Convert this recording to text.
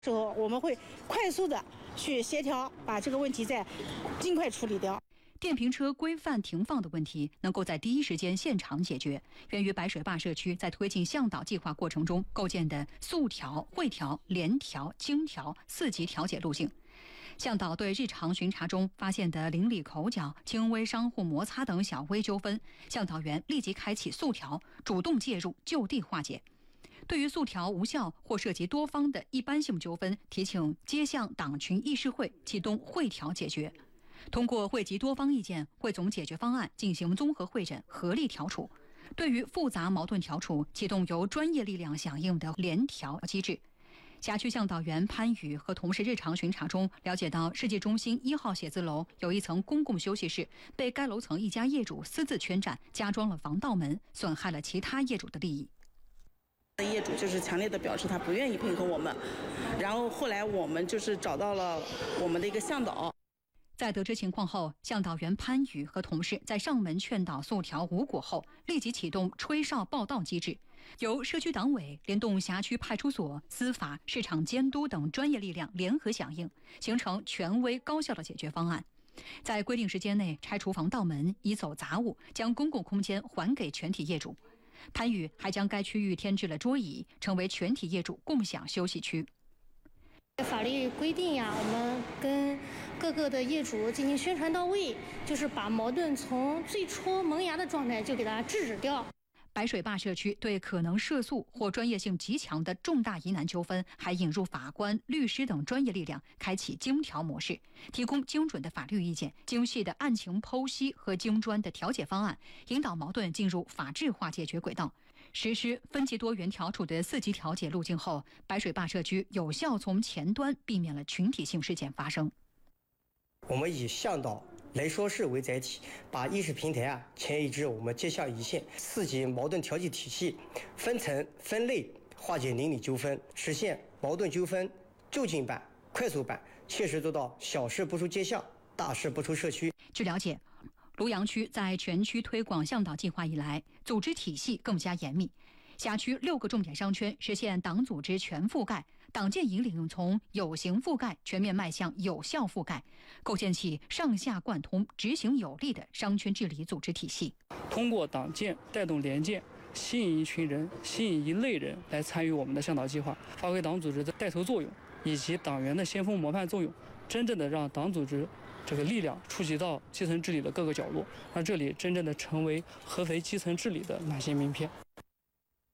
之后我们会快速的去协调，把这个问题再尽快处理掉。 电瓶车规范停放的问题能够在第一时间现场解决，源于白水坝社区在推进向导计划过程中构建的速调、汇调、联调、经调4级调解路径。向导对日常巡查中发现的邻里口角、轻微商户摩擦等小微纠纷，向导员立即开启速调，主动介入，就地化解。对于速调无效或涉及多方的一般性纠纷，提请街巷党群议事会启动汇调解决。通过汇集多方意见，汇总解决方案，进行综合会诊，合力调处。对于复杂矛盾调处，启动由专业力量响应的联调机制。辖区向导员潘宇和同事日常巡查中了解到，世纪中心1号写字楼有一层公共休息室被该楼层一家业主私自圈占，加装了防盗门，损害了其他业主的利益。 业主就是强烈的表示他不愿意配合我们，然后后来我们就是找到了我们的一个向导。 在得知情况后，向导员潘宇和同事在上门劝导速调无果后，立即启动吹哨报到机制，由社区党委联动辖区派出所、司法、市场监督等专业力量联合响应，形成权威高效的解决方案。在规定时间内拆除防盗门，移走杂物，将公共空间还给全体业主。潘宇还将该区域添置了桌椅，成为全体业主共享休息区。 法律规定呀，我们跟各个的业主进行宣传到位，就是把矛盾从最初萌芽的状态就给它制止掉。 白水坝社区对可能涉诉或专业性极强的重大疑难纠纷，还引入法官、律师等专业力量，开启经调模式，提供精准的法律意见、精细的案情剖析和精专的调解方案，引导矛盾进入法治化解决轨道。实施分级多元调处的4级调解路径后，白水坝社区有效从前端避免了群体性事件发生。 我们以向导来说事为载体，把意识平台迁移至我们街巷一线4级矛盾调解体系，分层分类化解邻里纠纷，实现矛盾纠纷就近办、快速办，切实做到小事不出街巷，大事不出社区。 据了解，庐阳区在全区推广向导计划以来，组织体系更加严密。辖区6个重点商圈实现党组织全覆盖，党建引领从有形覆盖全面迈向有效覆盖，构建起上下贯通、执行有力的商圈治理组织体系。 通过党建带动联建，吸引一群人、吸引一类人来参与我们的向导计划，发挥党组织的带头作用以及党员的先锋模范作用，真正的让党组织这个力量触及到基层治理的各个角落，让这里真正的成为合肥基层治理的南线名片。